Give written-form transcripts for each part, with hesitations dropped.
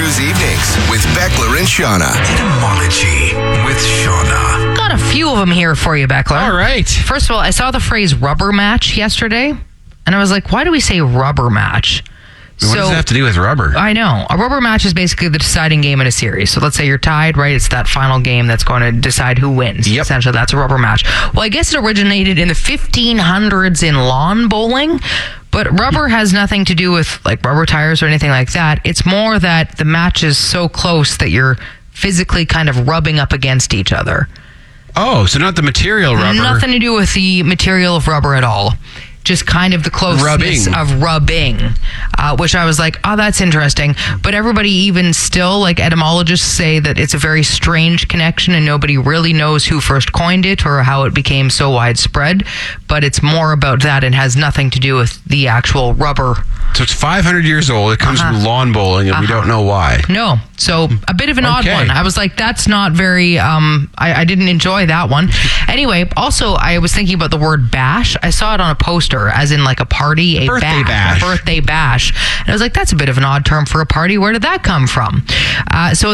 Cruise Evenings with Beckler and Shauna. Etymology with Shauna. Got a few of them here for you, Beckler. All right. First of all, I saw the phrase rubber match yesterday, and I was like, why do we say rubber match? What does it have to do with rubber? I know. A rubber match is basically the deciding game in a series. So let's say you're tied, right? It's that final game that's going to decide who wins. Yep. Essentially, that's a rubber match. Well, I guess it originated in the 1500s in lawn bowling, but rubber has nothing to do with like rubber tires or anything like that. It's more that the match is so close that you're physically kind of rubbing up against each other. Oh, so not the material rubber. Nothing to do with the material of rubber at all. Just kind of the closeness of rubbing, which I was like, oh, that's interesting. But everybody, even still, like etymologists say that it's a very strange connection and nobody really knows who first coined it or how it became so widespread. But it's more about that and has nothing to do with the actual rubber. So it's 500 years old. It comes from lawn bowling, and we don't know why. No. So a bit of an odd one. I was like, that's not very, I didn't enjoy that one. Anyway, also, I was thinking about the word bash. I saw it on a poster, as in like a party, a birthday bash. A birthday bash. And I was like, that's a bit of an odd term for a party. Where did that come from? So in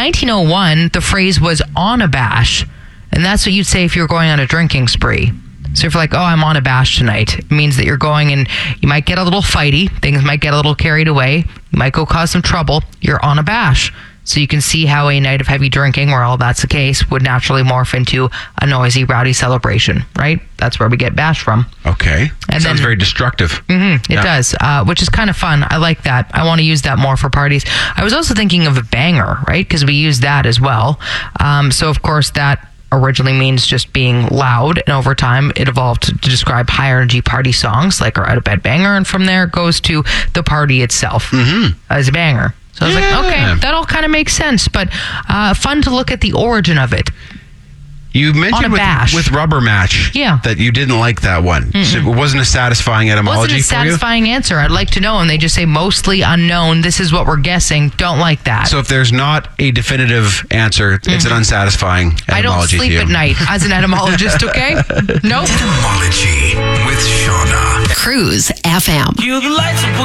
1901, the phrase was on a bash. And that's what you'd say if you were going on a drinking spree. So if you're like, oh, I'm on a bash tonight, it means that you're going and you might get a little fighty. Things might get a little carried away. You might go cause some trouble. You're on a bash. So you can see how a night of heavy drinking, where all that's the case, would naturally morph into a noisy, rowdy celebration, right? That's where we get bash from. Okay. And sounds very destructive. It does, which is kind of fun. I like that. I want to use that more for parties. I was also thinking of a banger, right? Because we use that as well. So, of course, that originally means just being loud, and over time it evolved to describe high energy party songs like our Out of Bed Banger, and from there it goes to the party itself as a banger. So I was like, okay, that all kind of makes sense, but fun to look at the origin of it. You mentioned with rubber match that you didn't like that one. So it wasn't a satisfying etymology for you? Wasn't a satisfying answer. I'd like to know, and they just say mostly unknown. This is what we're guessing. Don't like that. So if there's not a definitive answer, it's an unsatisfying etymology. I don't sleep at night as an etymologist, okay? Nope. Etymology with Shauna. Cruise FM.